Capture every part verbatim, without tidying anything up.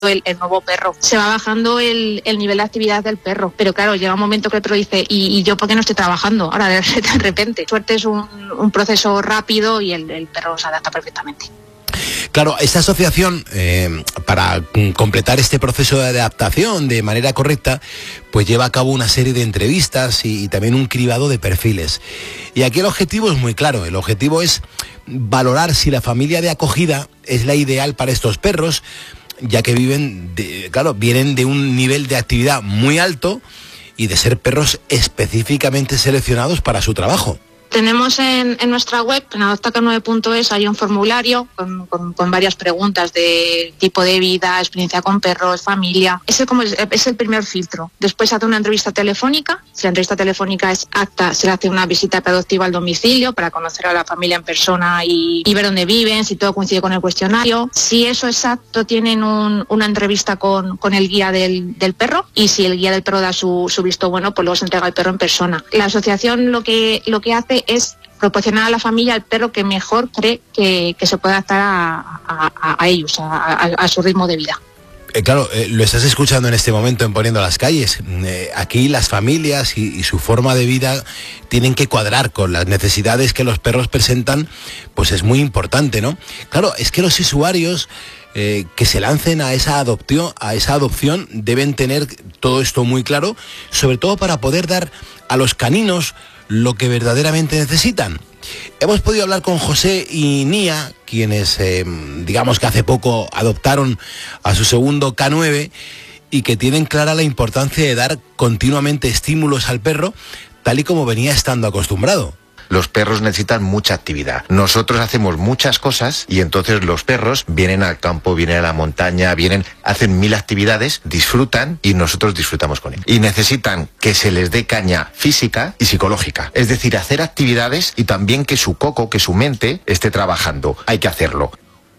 el, el nuevo perro. Se va bajando el, el nivel de actividad del perro, pero claro, llega un momento que el perro dice, ¿y, y yo por qué no estoy trabajando? Ahora de, de repente. Suerte es un, un proceso rápido y el, el perro se adapta perfectamente. Claro, esta asociación, eh, para completar este proceso de adaptación de manera correcta, pues lleva a cabo una serie de entrevistas y, y también un cribado de perfiles. Y aquí el objetivo es muy claro, el objetivo es valorar si la familia de acogida es la ideal para estos perros, ya que viven, de, claro, vienen de un nivel de actividad muy alto y de ser perros específicamente seleccionados para su trabajo. Tenemos en, en nuestra web, en adopta k nueve punto es, hay un formulario con, con, con varias preguntas de tipo de vida, experiencia con perros, familia. Ese como es, es el primer filtro. Después se hace una entrevista telefónica. Si la entrevista telefónica es apta, se le hace una visita preadoptiva al domicilio para conocer a la familia en persona y, y ver dónde viven, si todo coincide con el cuestionario. Si eso es apto, tienen un, una entrevista con, con el guía del, del perro, y si el guía del perro da su, su visto bueno, pues luego se entrega el perro en persona. La asociación lo que, lo que hace es proporcionar a la familia el perro que mejor cree que, que se puede adaptar a, a, a ellos, a, a, a su ritmo de vida. Eh, claro, eh, lo estás escuchando en este momento en Poniendo las Calles. Eh, aquí las familias y, y su forma de vida tienen que cuadrar con las necesidades que los perros presentan, pues es muy importante, ¿no? Claro, es que los usuarios eh, que se lancen a esa adopción, a esa adopción deben tener todo esto muy claro, sobre todo para poder dar a los caninos lo que verdaderamente necesitan. Hemos podido hablar con José y Nia, quienes, eh, digamos que hace poco adoptaron a su segundo K nueve y que tienen clara la importancia de dar continuamente estímulos al perro, tal y como venía estando acostumbrado. Los perros necesitan mucha actividad. Nosotros hacemos muchas cosas y entonces los perros vienen al campo, vienen a la montaña, vienen, hacen mil actividades, disfrutan y nosotros disfrutamos con ellos. Y necesitan que se les dé caña física y psicológica. Es decir, hacer actividades y también que su coco, que su mente esté trabajando. Hay que hacerlo.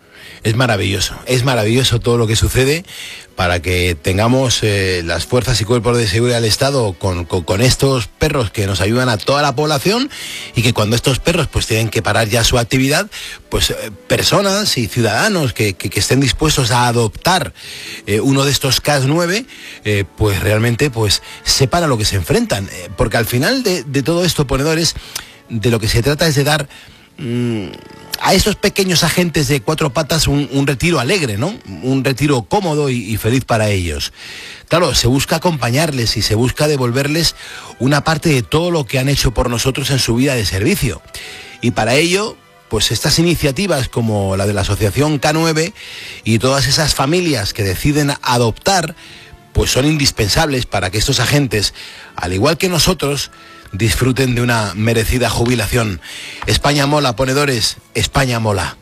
Es maravilloso, es maravilloso todo lo que sucede para que tengamos eh, las fuerzas y cuerpos de seguridad del Estado con, con, con estos perros que nos ayudan a toda la población, y que cuando estos perros pues tienen que parar ya su actividad, pues eh, personas y ciudadanos que, que, que estén dispuestos a adoptar eh, uno de estos K nueve, eh, pues realmente pues sepan a lo que se enfrentan, eh, porque al final de, de todo esto, ponedores, de lo que se trata es de dar mmm, a estos pequeños agentes de cuatro patas un, un retiro alegre, ¿no? Un retiro cómodo y, y feliz para ellos. Claro, se busca acompañarles y se busca devolverles una parte de todo lo que han hecho por nosotros en su vida de servicio. Y para ello, pues estas iniciativas como la de la Asociación K nueve y todas esas familias que deciden adoptar, pues son indispensables para que estos agentes, al igual que nosotros, disfruten de una merecida jubilación. España mola, ponedores, España mola.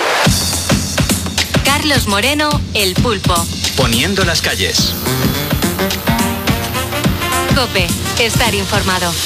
Carlos Moreno, El Pulpo. Poniendo las Calles. COPE, estar informado.